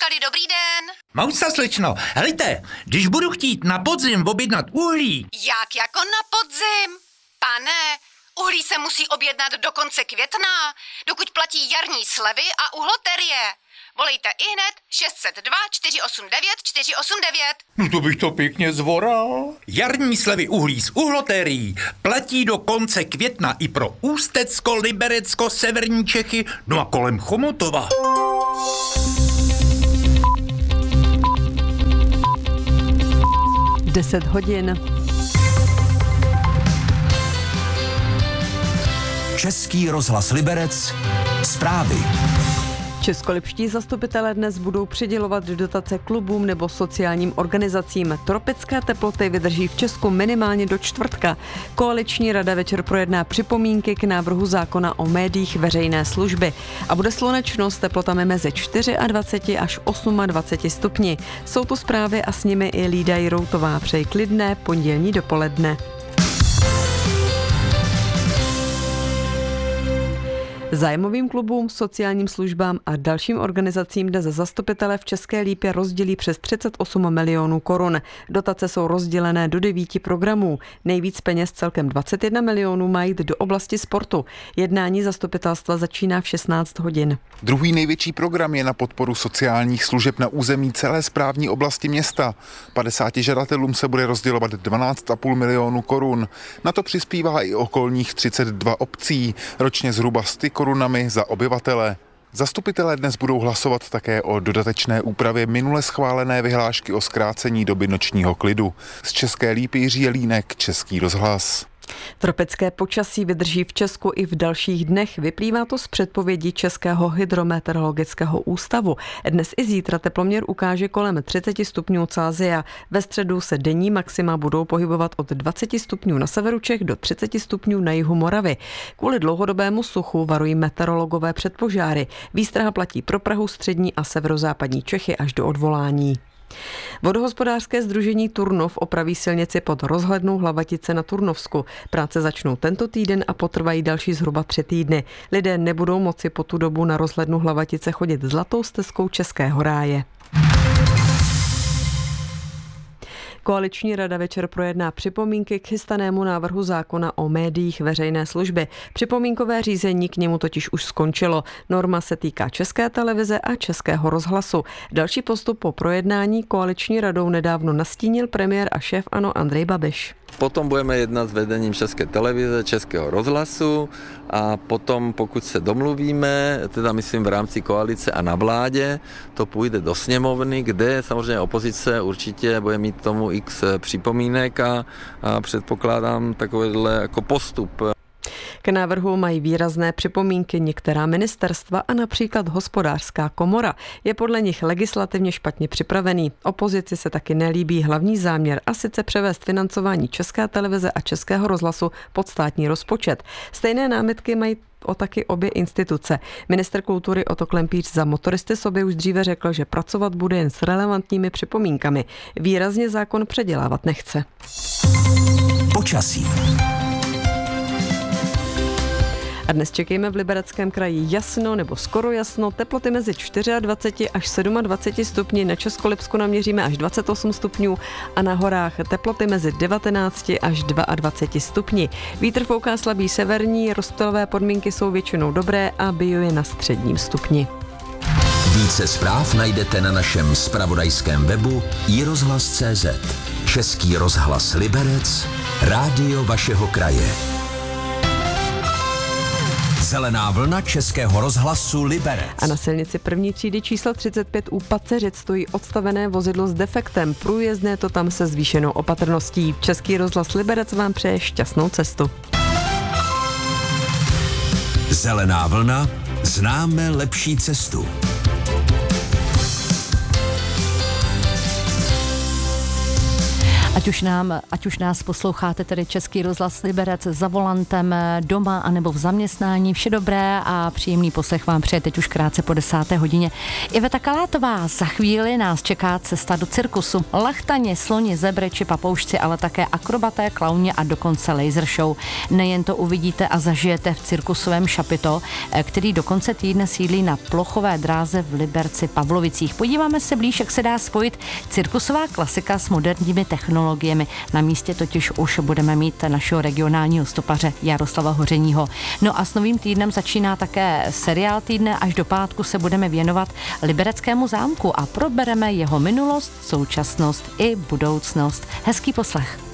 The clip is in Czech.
Michali, dobrý den. Mausa, slečno, helejte, když budu chtít na podzim objednat uhlí... Jak jako na podzim? Pane, uhlí se musí objednat do konce května, dokud platí jarní slevy a uhloterie. Volejte ihned 602 489 489. No to bych to pěkně zvoral. Jarní slevy uhlí z uhlotérií platí do konce května i pro Ústecko, Liberecko, severní Čechy, no a kolem Chomutova. Deset hodin. Český rozhlas Liberec. Zprávy. Českolipští zastupitelé dnes budou přidělovat dotace klubům nebo sociálním organizacím. Tropické teploty vydrží v Česku minimálně do čtvrtka. Koaliční rada večer projedná připomínky k návrhu zákona o médiích veřejné služby. A bude slunečno s teplotami mezi 24 až 28 stupni. Jsou to zprávy a s nimi i Lída Jiroutová. Přeji klidné pondělní dopoledne. Zájmovým klubům, sociálním službám a dalším organizacím dnes zastupitelé v České Lípě rozdělí přes 38 milionů korun. Dotace jsou rozdělené do 9 programů. Nejvíc peněz, celkem 21 milionů, má jít do oblasti sportu. Jednání zastupitelstva začíná v 16 hodin. Druhý největší program je na podporu sociálních služeb na území celé správní oblasti města. 50 žadatelům se bude rozdělovat 12,5 milionů korun. Na to přispívá i okolních 32 obcí, ročně zhruba 100 korunami za obyvatele. Zastupitelé dnes budou hlasovat také o dodatečné úpravě minule schválené vyhlášky o zkrácení doby nočního klidu. Z České Lípy Jiří Jelínek, Český rozhlas. Tropické počasí vydrží v Česku i v dalších dnech. Vyplývá to z předpovědi Českého hydrometeorologického ústavu. Dnes i zítra teploměr ukáže kolem 30 stupňů Celsia. Ve středu se denní maxima budou pohybovat od 20 stupňů na severu Čech do 30 stupňů na jihu Moravy. Kvůli dlouhodobému suchu varují meteorologové před požáry. Výstraha platí pro Prahu, střední a severozápadní Čechy až do odvolání. Vodohospodářské sdružení Turnov opraví silnici pod rozhlednou Hlavatice na Turnovsku. Práce začnou tento týden a potrvají další zhruba 3 týdny. Lidé nebudou moci po tu dobu na rozhlednu Hlavatice chodit zlatou stezkou Českého ráje. Koaliční rada večer projedná připomínky k chystanému návrhu zákona o médiích veřejné služby. Připomínkové řízení k němu totiž už skončilo. Norma se týká České televize a Českého rozhlasu. Další postup po projednání koaliční radou nedávno nastínil premiér a šéf ANO Andrej Babiš. Potom budeme jednat s vedením České televize, Českého rozhlasu a potom, pokud se domluvíme, teda myslím v rámci koalice a na vládě, to půjde do sněmovny, kde samozřejmě opozice určitě bude mít tomu x připomínek a předpokládám takovýhle jako postup. K návrhu mají výrazné připomínky některá ministerstva a například Hospodářská komora. Je podle nich legislativně špatně připravený. Opozici se taky nelíbí hlavní záměr, a sice převést financování České televize a Českého rozhlasu pod státní rozpočet. Stejné námitky mají taky obě instituce. Ministr kultury Otto Klempíř za Motoristy sobě už dříve řekl, že pracovat bude jen s relevantními připomínkami. Výrazně zákon předělávat nechce. Počasí. A dnes čekejme v Libereckém kraji jasno nebo skoro jasno, teploty mezi 24 až 27 stupni, na Českolipsku naměříme až 28 stupňů a na horách teploty mezi 19 až 22 stupni. Vítr fouká slabý severní, rozptylové podmínky jsou většinou dobré a bio je na středním stupni. Více zpráv najdete na našem zpravodajském webu iRozhlas.cz. Český rozhlas Liberec, rádio vašeho kraje. Zelená vlna Českého rozhlasu Liberec. A na silnici první třídy číslo 35 u Paceřic stojí odstavené vozidlo s defektem. Průjezdné to tam se zvýšenou opatrností. Český rozhlas Liberec vám přeje šťastnou cestu. Zelená vlna, známe lepší cestu. A Ať už nás posloucháte, tedy Český rozhlas Liberec za volantem, doma anebo v zaměstnání, vše dobré a příjemný poslech vám přeje teď už krátce po 10. hodině. Iveta Kalátová, za chvíli nás čeká cesta do cirkusu. Lachtani, sloni, zebry či papoušci, ale také akrobaté, klauni a dokonce laser show. Nejen to uvidíte a zažijete v cirkusovém Šapito, který do konce týdne sídlí na plochové dráze v Liberci Pavlovicích. Podíváme se blíž, jak se dá spojit cirkusová klasika s moderními technologiemi. Na místě totiž už budeme mít našeho regionálního stopaře Jaroslava Hořeního. No a s novým týdnem začíná také seriál týdne. Až do pátku se budeme věnovat Libereckému zámku a probereme jeho minulost, současnost i budoucnost. Hezký poslech.